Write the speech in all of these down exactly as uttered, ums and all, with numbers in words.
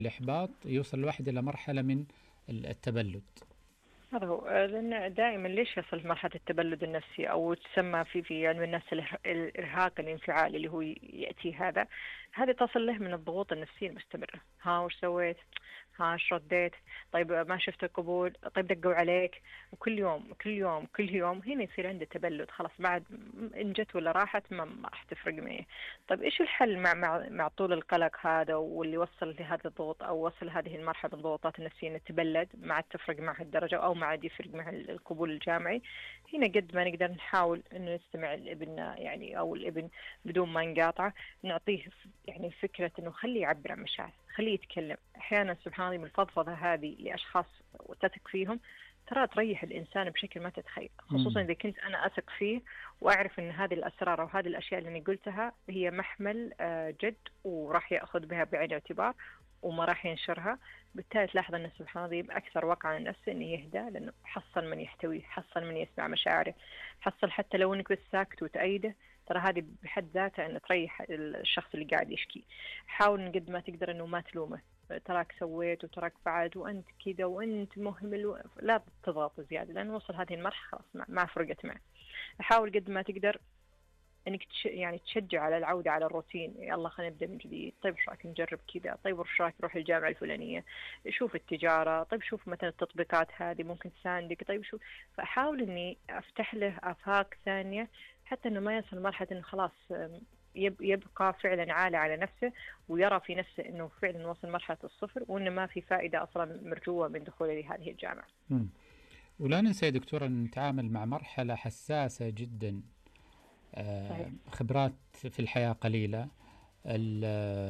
الإحباط يوصل الواحد إلى مرحلة من التبلد. هذا هو، لأن دائما ليش يصل لمرحلة التبلد النفسي أو تسمى في في علم النفس الإرها- الإرهاق الانفعالي اللي هو يأتي هذا. هذه تصل له من الضغوط النفسية المستمرة. ها وش سويت؟ ها ايش رديت؟ طيب ما شفت القبول؟ طيب دقوا عليك. وكل يوم كل يوم كل يوم هنا يصير عنده تبلد. خلاص بعد إن جت ولا راحت ما ما راح تفرق معي. طيب إيش الحل مع مع مع طول القلق هذا واللي وصل لهذا الضغط أو وصل هذه المرحلة من الضغوطات النفسية إنه تبلد ما عاد تفرق معه الدرجة أو ما عاد يفرق مع القبول الجامعي؟ هنا قد ما نقدر نحاول إنه نستمع لابن يعني أو الابن بدون ما نقاطعه، نعطيه يعني فكرة إنه خليه يعبر عن مشاعره، خليه يتكلم. أحيانا سبحان الله من الفضفضة هذه لأشخاص وتثق فيهم ترى تريح الإنسان بشكل ما تتخيل، خصوصا مم. إذا كنت أنا أثق فيه وأعرف أن هذه الأسرار أو هذه الأشياء اللي أنا قلتها هي محمل آه، جد وراح يأخذ بها بعين الاعتبار وما راح ينشرها. بالتالي تلاحظ أن سبحان الله أكثر وقع على نفسه أنه يهدى، لأنه حصل من يحتويه، حصل من يسمع مشاعره، حصل حتى لو أنك بس ساكت وتأيده. ترى هذه بحد ذاتها أن تريح الشخص اللي قاعد يشكي. حاول قد ما تقدر أنه ما تلومه، تراك سويت وتراك فعلت وأنت كذا وأنت مهمل و... لا تضغط زيادة، لأنه وصل هذه المرحلة خلاص ما, ما فرقت معه. حاول قد ما تقدر انك تش... يعني تشجع على العوده على الروتين. يلا خلينا نبدا من جديد. طيب ايش رايك نجرب كذا؟ طيب ايش رايك نروح الجامعه الفلانيه؟ شوف التجاره، طيب شوف مثلا التطبيقات هذه ممكن تساندك. طيب شوف. فاحاول اني افتح له افاق ثانيه حتى انه ما يصل لمرحله انه خلاص يب... يبقى فعلا عالي على نفسه ويرى في نفسه انه فعلا وصل مرحله الصفر وانه ما في فائده اصلا مرجوه من دخوله لهذه الجامعه. مم. ولا ننسى يا دكتورة أن نتعامل مع مرحلة حساسة جدا. آه، صحيح. خبرات في الحياة قليلة. ال-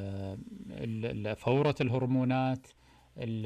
ال- فورة الهرمونات، ال-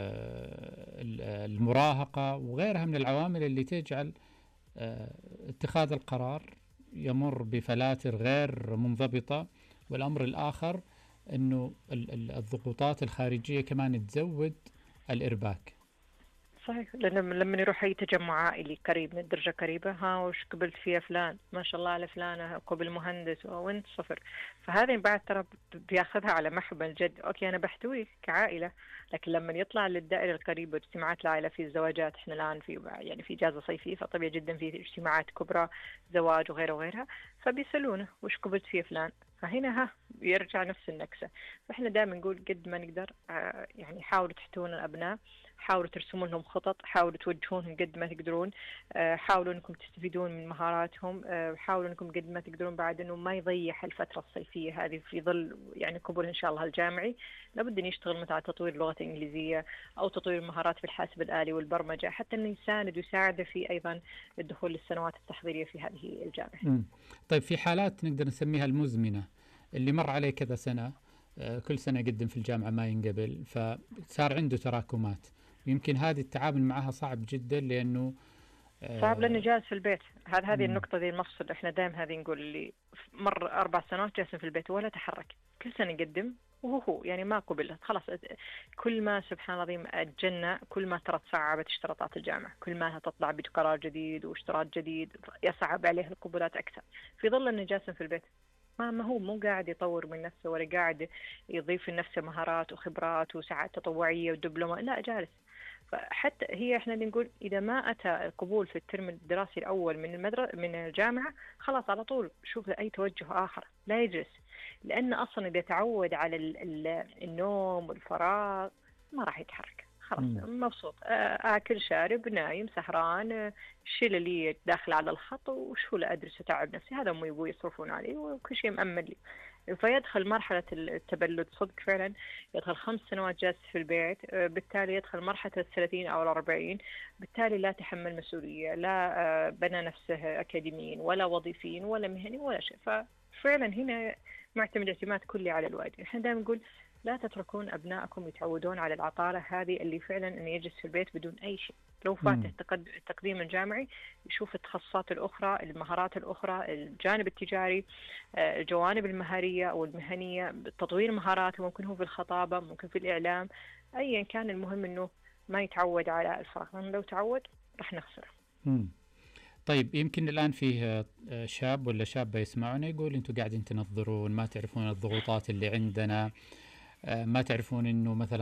ال- المراهقة وغيرها من العوامل اللي تجعل آه، اتخاذ القرار يمر بفلاتر غير منضبطة. والأمر الآخر أنه ال- ال- الضغوطات الخارجية كمان تزود الإرباك. صحيح، لأن لما يروح أي تجمع عائلي قريب من درجة قريبة، ها وش قبلت فيها فلان؟ ما شاء الله على فلانة قبل مهندس وانت صفر. فهذه بعد ترى بياخذها على محمل جد. أوكي أنا بحتويك كعائلة، لكن لما يطلع للدائرة القريبة واجتماعات العائلة في الزواجات، إحنا الآن في يعني في إجازة صيفية فطبيعي جدا في اجتماعات كبرى زواج وغيره وغيرها، فبيسألونه وش قبلت فيه فلان. فهنا ها يرجع نفس النكسة. فإحنا دائما نقول قد ما نقدر آه يعني حاولوا تحتوون الأبناء، حاولوا ترسمون لهم خطط، حاولوا توجهونهم قد ما تقدرون، آه حاولوا انكم تستفيدون من مهاراتهم، آه حاولوا انكم قد ما تقدرون بعد انه ما يضيع الفترة الصيفية هذه في ظل يعني قبول ان شاء الله الجامعي. لابد ان يشتغل مثلا على تطوير اللغة الانجليزية او تطوير المهارات في الحاسب الآلي والبرمجة، حتى انه يساند ويساعده في ايضا الدخول للسنوات التحضيرية في هذه الجامعة. مم. طيب في حالات نقدر نسميها المزمنة، اللي مر عليه كذا سنة، آه، كل سنة يقدم في الجامعة ما ينقبل، فصار عنده تراكمات. يمكن هذه التعامل معها صعب جدا لأنه صعب لانه آه جالس في البيت. هذا هذه مم. النقطة ذي المفصل. احنا دائما هذه نقول اللي مر أربع سنوات جالس في البيت ولا تحرك، كل سنة يقدم وهو هو يعني ما قبل. خلاص كل ما سبحان الله العظيم الجنة كل ما ترى تصعبت اشتراطات الجامعة، كل ما تطلع بقرار جديد واشتراط جديد يصعب عليه القبولات أكثر في ظل انه جالس في البيت. ما ما هو مو قاعد يطور من نفسه ولا قاعد يضيف لنفسه مهارات وخبرات وساعات تطوعية ودبلومة، لا جالس. فحتى هي احنا نقول اذا ما اتى القبول في الترم الدراسي الاول من المدرسه من الجامعه خلاص على طول شوف له اي توجه اخر، لا يجلس. لان اصلا اذا تعود على ال ال النوم والفراغ ما راح يتحرك. خلاص مم. مبسوط، اكل شارب نايم سهران، الشيء اللي داخل على الخط وشو لا ادرس اتعب نفسي، هذا امي وابوي يصرفون علي وكل شيء مأمن لي. فيدخل مرحلة التبلد صدق فعلا، يدخل خمس سنوات جالس في البيت، بالتالي يدخل مرحلة الثلاثين أو الأربعين، بالتالي لا تحمل مسؤولية، لا بنى نفسه أكاديميا ولا وظيفيا ولا مهني ولا شيء. ففعلا هنا معتمد اعتماد كلي على الوالد. احنا دائما نقول لا تتركون أبنائكم يتعودون على العطالة هذه اللي فعلا أن يجلس في البيت بدون أي شيء. لو فاته مم. التقديم الجامعي يشوف التخصصات الأخرى، المهارات الأخرى، الجانب التجاري، الجوانب المهارية أو المهنية، تطوير مهاراته، ممكن هو في الخطابة، ممكن في الإعلام، أيا كان. المهم أنه ما يتعود على الفراغ، لو تعود رح نخسره. مم. طيب يمكن الآن فيه آه، شاب ولا شابة يسمعنا يقول أنتم قاعدين تنظرون، ما تعرفون الضغوطات اللي عندنا. ما تعرفون انه مثلا